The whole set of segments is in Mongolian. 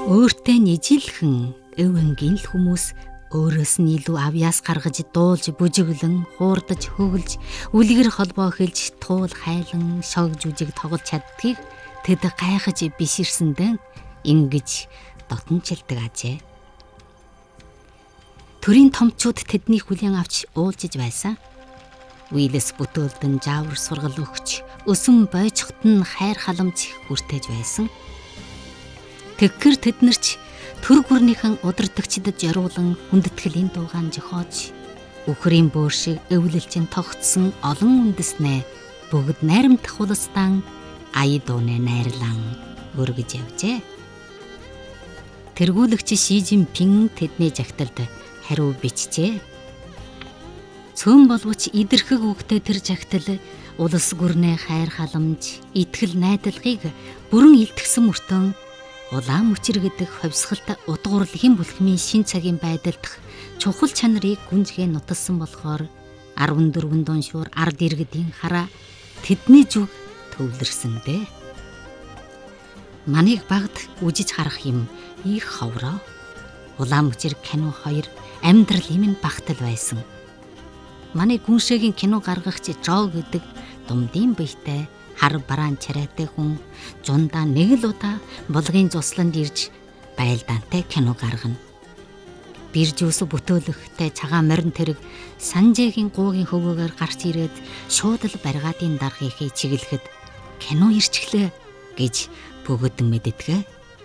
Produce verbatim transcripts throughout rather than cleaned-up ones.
Өөртөө нийжилхэн өв энгийн л хүмүүс өөрөөс нь илүү авьяас гаргаж дуулж бүжиглэн хуурдаж хөглж үлгэр холбоо хэлж туул хайлан шогж үжиг тоглож чаддгийг тэд гайхаж биширсэндэн ингэж дотнчилдэг ажээ. Төрийн томчууд тэдний хүлээн авч уулзж байсан. Уйлэс бүтээлдэн жавар сургал өгч өсөн бойчхот нь хайр халамж хүртэж байсан. Тэггэр тэднэрч төр гүрнийхэн удирдагчдад яриулан хүндэтгэлийн дуугаан жохоож үхрийн бөөр шиг эвлэлчин тогтсон олон үндэснээ бүгд найрамдах улстан ая дууны найрлан өргөж явжээ. Тэргүүлэгч Ши Жинпин тэдний жагталд хариу бичжээ. Цөөн боловч идэрхэг үгтэй тэр жагтал улс гүрнээ хайр халамж, итгэл найдалгыг бүрэн илтгэсэн мөртөө улаан мөчр гэдэг ховсгалт удгуур хэн бүлхмийн шин цагийн байдалдах чухал чанарыг гүнзгий нуталсан болохоор арван дөрвөн дуншуур ард иргэдийн хараа тэдний зүг төвлөрсөндөө. Манайг багт үжиж харах юм их ховроо. Улаан мөчр кино хоёр амьдрал юм багтал байсан. Манай гүншээгийн кино гаргагч Жоо гэдэг думдын биетэй хар бараан чарайтай хүн жундаа нэг л удаа булгын цусланд ирж байлдаантай кино гаргана. Биржүүс бүтөөлөхтэй цагаан морин тэрэг Санжээгийн гуугийн хөвөөгөр гарч ирээд шууд л баргаадын даргаыг чиглэхэд кино ирчихлээ гэж бөгөөдөн мэддэгэ.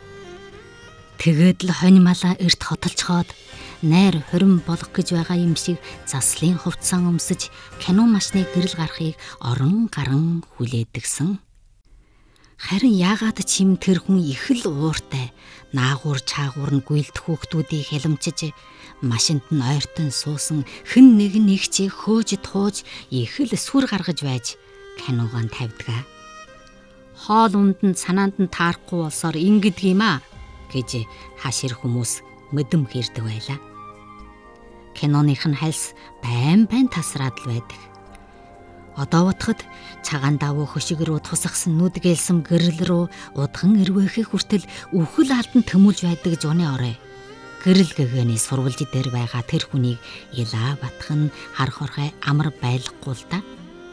Тэгээд л хонь малаа эрт хотолцоход найр хорин болох гэж байгаа юм шиг заслын хувцсан өмсөж кино машины гэрэл гарахыг орон гарan хүлээдэгсэн. Харин яагаад ч юм тэр хүн их л ууртай наагур чаагуур нь гүйлдэх хүүхдүүдийг хялмчиж машинд нь ойртон суусан хэн нэг нэгч хөөж тууж их л сүр гаргаж байж киногоо тавьдгаа. Хоол унтанд санаанд нь таарахгүй болсоор ингэдэг юм а гэж хашир хүмүүс мэдэм хэрдэг байлаа. Киноных нь хальс байн байн тасраад л байдаг. Одоо утхад цагаан давуу хөшиг рүү тусгасан нүдгээлсэм гэрэл рүү удхан ирвэхийг хүртэл үхэл алдан төмүүлж байдаг жууны орой. Гэрэл гэгэний сурвалж дээр байгаа тэр хүнийг илаа батхан харах орхой амар байлахгүй л да.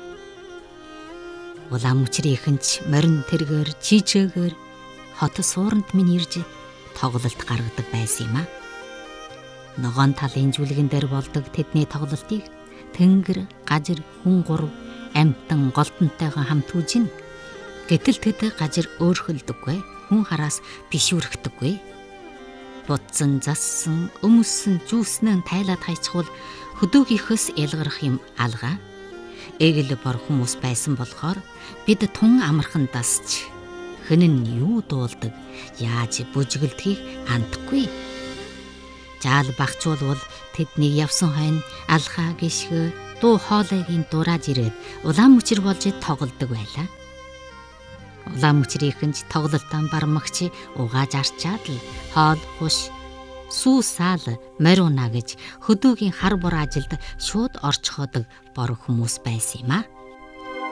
Улаан мөчрийнхэнч морин тэргээр чижээгээр хот сууранд минь ирж тоглолт гаргадаг байсан юм а. Ногоон талын жүлгэн дээр болдог тэдний тоглолтыг тэнгэр, гажир, хүн гурав амтан голтонтойгоо хамт үзэн. Гэтэл тэд гажир өөрхөлдөггүй, хүн хараас бишүүрхдэггүй. Будсан, зассан, өмссөн, жүүснэн тайлаад хайчхул хөдөөгийнхөөс ялгарах юм алгаа. Эгэл бор хүмүүс байсан болохоор бид тун амархан дасч хэн нь юу дуулдаг, яаж бүжгэлдгийг андахгүй. Жаал багчуулвал тэдний явсан хойно алхаа гიშгөө дуу хоолойгийн дураад ирээд улаан мөчр болж тоглодог байлаа. Улаан мөчрийнхэнч тоглолтоо бармагч угааж арчаад л хоол хуш сүүсаал мориуна гэж хөдөөгийн хар бор ажилд шууд орчхоодог бор хүмүүс байсан юм а.